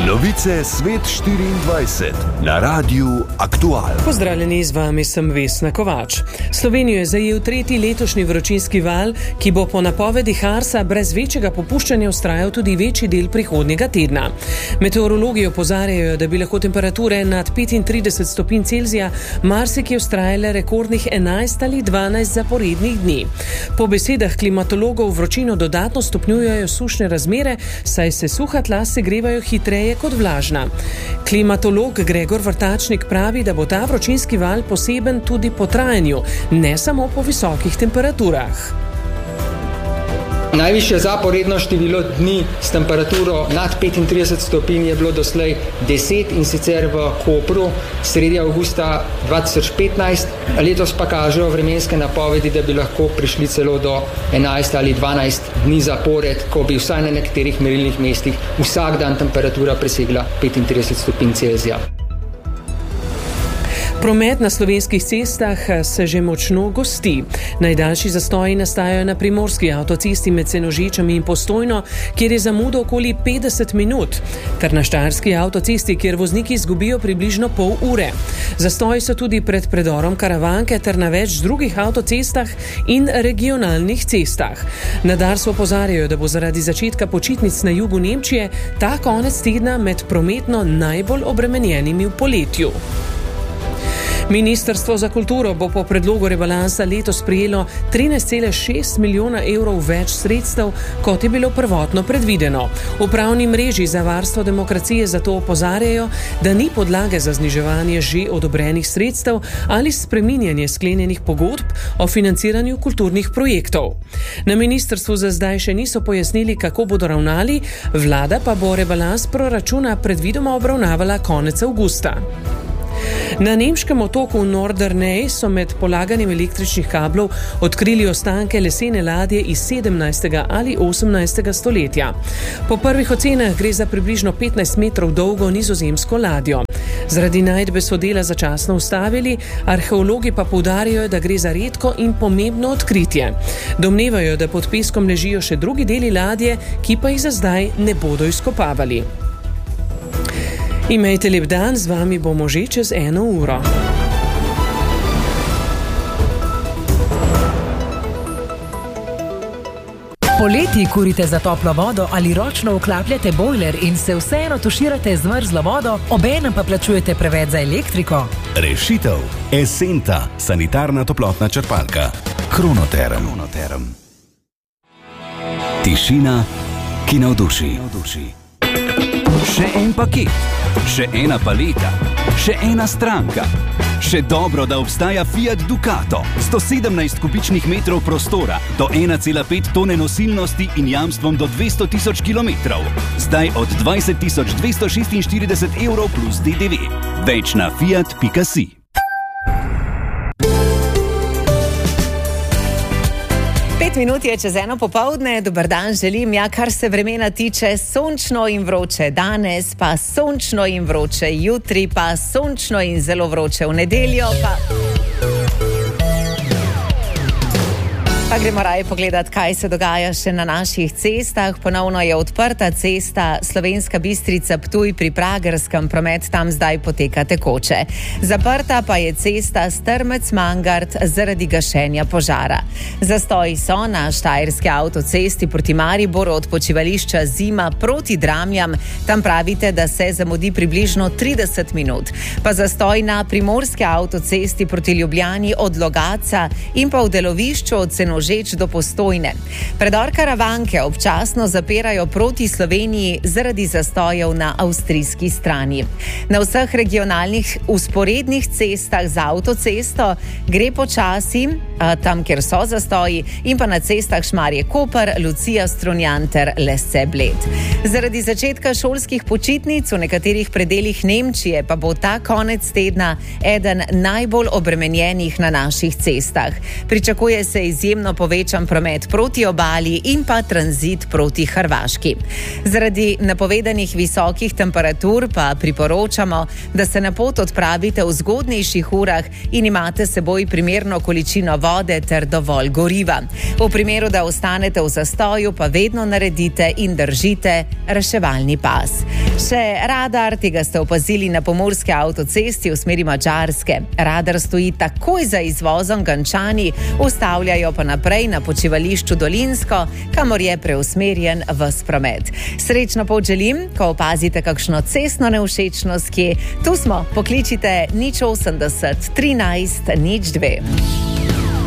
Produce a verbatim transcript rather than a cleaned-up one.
Novice Svet štiriindvajset na Radiu Aktual. Pozdravljeni, z vami sem Vesna Kovač. Slovenijo je zajel tretji letošnji vročinski val, ki bo po napovedih Arsa brez večjega popuščanja vztrajal tudi večji del prihodnjega tedna. Meteorologi opozarjajo, da bi lahko temperature nad petintrideset stopinj Celzija marsikje vztrajale rekordnih enajst ali dvanajst zaporednih dni. Po besedah klimatologov vročino dodatno stopnjujejo sušne razmere, saj se suha tla segrevajo hitreje kot vlažna. Klimatolog Gregor Vrtačnik pravi, da bo ta vročinski val poseben tudi po trajanju, ne samo po visokih temperaturah. Najvišje zaporedno število dni s temperaturo nad petintrideset stopinj je bilo doslej deset, in sicer v Kopru sredi avgusta dva tisoč petnajst. Letos pa kažejo vremenske napovedi, da bi lahko prišli celo do enajst ali dvanajst dni zapored, ko bi vsaj na nekaterih merilnih mestih vsak dan temperatura presegla petintrideset stopinj Celzija. Promet na slovenskih cestah se že močno gosti. Najdaljši zastoji nastajajo na primorski avtocesti med Senožečami in Postojno, kjer je zamuda okoli petdeset minut, ter na štajerski avtocesti, kjer vozniki izgubijo približno pol ure. Zastoji so tudi pred predorom Karavanke ter na več drugih avtocestah in regionalnih cestah. Na Darsu opozarjajo, da bo zaradi začetka počitnic na jugu Nemčije ta konec tedna med prometno najbolj obremenjenimi v poletju. Ministrstvo za kulturo bo po predlogu rebalansa letos prejelo trinajst cela šest milijona evrov več sredstev, kot je bilo prvotno predvideno. V pravni mreži za varstvo demokracije zato opozarjajo, da ni podlage za zniževanje že odobrenih sredstev ali spreminjanje sklenjenih pogodb o financiranju kulturnih projektov. Na ministrstvu za zdaj še niso pojasnili, kako bodo ravnali, vlada pa bo rebalans proračuna predvidoma obravnavala konec avgusta. Na nemškem otoku Norderney so med polaganjem električnih kablov odkrili ostanke lesene ladje iz sedemnajstega ali osemnajstega stoletja. Po prvih ocenah gre za približno petnajst metrov dolgo nizozemsko ladjo. Zaradi najdbe so dela začasno ustavili, arheologi pa poudarjajo, da gre za redko in pomembno odkritje. Domnevajo, da pod peskom ležijo še drugi deli ladje, ki pa jih za zdaj ne bodo izkopavali. Imejte lep dan, z vami bomo že čez eno uro. Poleti kurite za toplo vodo ali ročno vklapljate bojler in se vseeno tuširate z mrzlo vodo, obenem pa plačujete preveč za elektriko? Rešitev. Esenta, sanitarna toplotna črpalka. Kronoterm. Tišina, ki navduši. Še en paket, še ena paleta, še ena stranka. Še dobro, da obstaja Fiat Ducato. sto sedemnajst kubičnih metrov prostora, do ena cela pet tone nosilnosti in jamstvom do dvesto tisoč kilometrov. Zdaj od dvajset tisoč dvesto šestinštirideset evrov plus D D V. Več na fiat pika si. Pet minut je čez eno popoldne, dober dan želim, ja, kar se vremena tiče, sončno in vroče danes, pa sončno in vroče jutri, pa sončno in zelo vroče v nedeljo, pa... Pa gremo raje pogledat, kaj se dogaja še na naših cestah. Ponovno je odprta cesta Slovenska Bistrica Ptuj pri Pragerskem, promet tam zdaj poteka tekoče. Zaprta pa je cesta Strmec Mangart zaradi gašenja požara. Zastoji so na štajerski avtocesti proti Mariboru od počivališča Zima proti Dramljam. Tam pravite, da se zamudi približno trideset minut. Pa zastoj na primorski avtocesti proti Ljubljani od Logatca in pa v delovišču od Senožeč do Postojne. Predor Karavanke občasno zapirajo proti Sloveniji zaradi zastojev na avstrijski strani. Na vseh regionalnih vzporednih cestah z avtocesto gre počasi, tam, kjer so zastoji, in pa na cestah Šmarje-Koper, Lucija-Strunjan ter Lesce-Bled. Zaradi začetka šolskih počitnic v nekaterih predelih Nemčije pa bo ta konec tedna eden najbolj obremenjenih na naših cestah. Pričakuje se izjemno povečan promet proti obali in pa tranzit proti Hrvaški. Zaradi napovedanih visokih temperatur pa priporočamo, da se na pot odpravite v zgodnejših urah in imate s seboj primerno količino vode ter dovolj goriva. V primeru, da ostanete v zastoju, pa vedno naredite in držite reševalni pas. Še radar, tega ste opazili na pomurski avtocesti v smeri Madžarske. Radar stoji takoj za izvozom Gančani, ustavljajo pa naprej na počivališču Dolinsko, kamor je preusmerjen ves promet. Srečno pot želim, ko opazite kakšno cestno nevšečnost, kje tu smo, pokličite nič osemdeset trinajst nič dve.